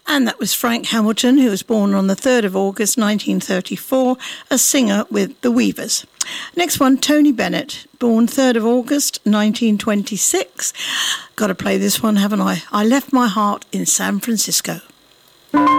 And that was Frank Hamilton, who was born on the 3rd of August 1934, a singer with the Weavers. Next one, Tony Bennett, born 3rd of August 1926. Got to play this one, haven't I? I Left My Heart in San Francisco.